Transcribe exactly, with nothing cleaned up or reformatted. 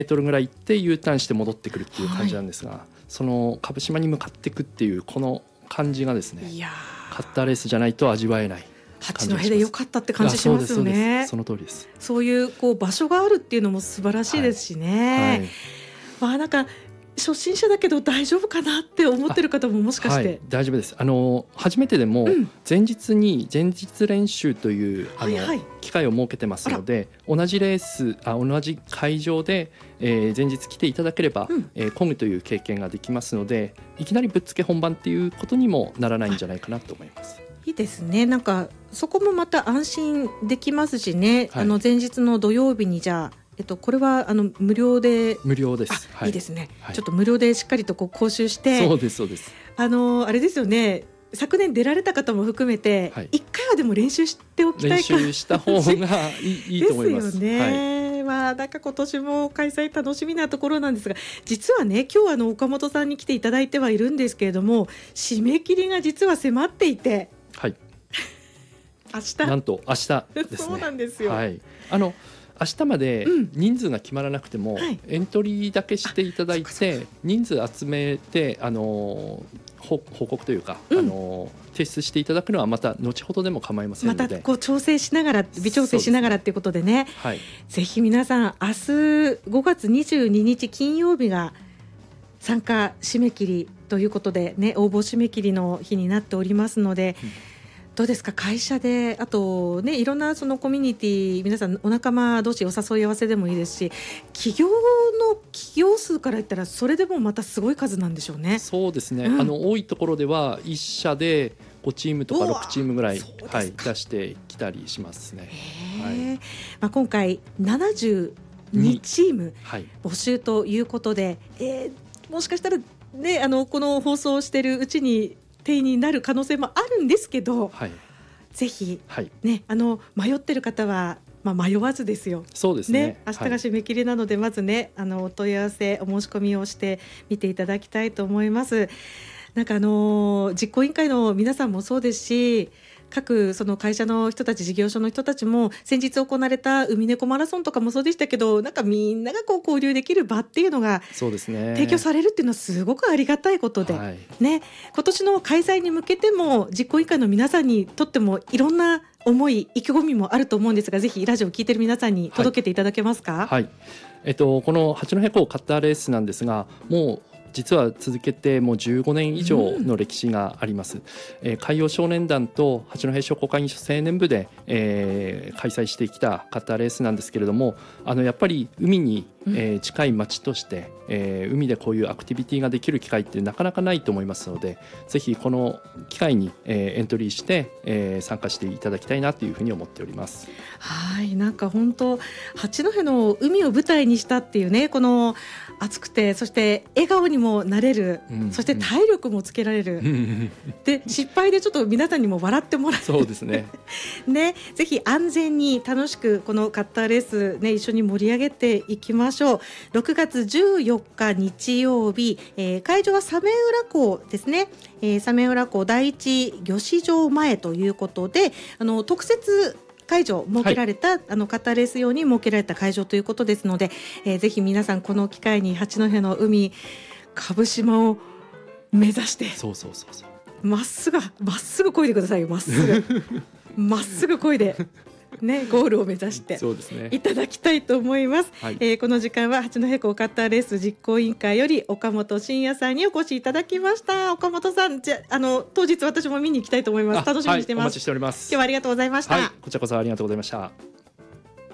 メートルぐらい行って U ターンして戻ってくるっていう感じなんですが、はい、その株島に向かっていくっていうこの感じがですね、いやカッターレースじゃないと味わえない八戸で良かったって感じしますよね。 その通りです。 そういうこう場所があるっていうのも素晴らしいですしね、はいはい、まあなんか初心者だけど大丈夫かなって思ってる方ももしかして、はい、 大丈夫です。あの初めてでも前日に前日練習という、うん、あの、はいはい、機会を設けてますので、同じレースあ同じ会場で、えー、前日来ていただければ、うんえー、漕ぐという経験ができますので、いきなりぶっつけ本番っていうことにもならないんじゃないかなと思います。 いいですね。なんかそこもまた安心できますしね、はい、あの前日の土曜日にじゃあえっと、これはあの無料で無料です、 はい、いいですね、はい、ちょっと無料でしっかりとこう講習して、 そうですそうです、 あのあれですよね、昨年出られた方も含めて、はい、いっかいはでも練習しておきたいか練習した方がいい、いいと思いますですよね、はいまあ、なんか今年も開催楽しみなところなんですが、実はね今日あの岡本さんに来ていただいてはいるんですけれども、締め切りが実は迫っていて、 はい明日なんと明日ですね。 そうなんですよ、 はい、あの明日まで人数が決まらなくても、うんはい、エントリーだけしていただいて人数集めてあの報告というか、うん、あの提出していただくのはまた後ほどでも構いませんので、 またこう調整しながら微調整しながらということでね、はい、ぜひ皆さん明日ごがつにじゅうににち金曜日が参加締め切りということで、ね、応募締め切りの日になっておりますので、うんどうですか、会社であと、ね、いろんなそのコミュニティ皆さんお仲間同士お誘い合わせでもいいですし、企業の企業数から言ったらそれでもまたすごい数なんでしょうね。 そうですね、うん、あの多いところではいっ社でごチームとかろくチームぐらい、はい、出してきたりしますね、 はいまあ、今回ななじゅうにチーム募集ということで、はいえー、もしかしたら、ね、あのこの放送をしているうちに定員になる可能性もあるんですけど、はい、ぜひ、はいね、あの迷ってる方は、まあ、迷わずですよ。 そうですね、 ね明日が締め切りなので、はい、まずねあのお問い合わせお申し込みをしてみていただきたいと思います。なんかあの実行委員会の皆さんもそうですし、各その会社の人たち事業所の人たちも先日行われた海猫マラソンとかもそうでしたけど、なんかみんながこう交流できる場っていうのがそうですね提供されるっていうのはすごくありがたいことで、はいね、今年の開催に向けても実行委員会の皆さんにとってもいろんな思い意気込みもあると思うんですが、ぜひラジオを聞いている皆さんに届けていただけますか。 はいはいえっと、この八戸港カッターレースなんですが、もう実は続けてもうじゅうごねん以上の歴史があります、うんえー、海洋少年団と八戸商工会議所青年部で、えー、開催してきたカッターレースなんですけれども、あのやっぱり海に、えー、近い町として、えー、海でこういうアクティビティができる機会ってなかなかないと思いますので、ぜひこの機会に、えー、エントリーして、えー、参加していただきたいなというふうに思っております。 はい、なんか本当八戸の海を舞台にしたっていうね、この熱くてそして笑顔にもなれる、うん、そして体力もつけられる、うん、で失敗でちょっと皆さんにも笑ってもらえるそうですねね、ぜひ安全に楽しくこのカッターレース、ね、一緒に盛り上げていきましょう。ろくがつじゅうよっか日曜日、えー、会場は早明浦港ですね、えー、早明浦港第一魚市場前ということで、あの特設会場設けられた、はい、あのカッターレース用に設けられた会場ということですので、えー、ぜひ皆さんこの機会に八戸の海蕪島を目指してそうそうそうそうまっすぐまっすぐ漕いでくださいよ。まっすぐまっすぐ漕いでね、ゴールを目指していただきたいと思います、はいえー、この時間は八戸港カッターレース実行委員会より岡本真也さんにお越しいただきました。岡本さん、じゃあの当日私も見に行きたいと思います。楽しみにしてます、 はい、お待ちしております。 今日はありがとうございました、 はい、こちらこそありがとうございました。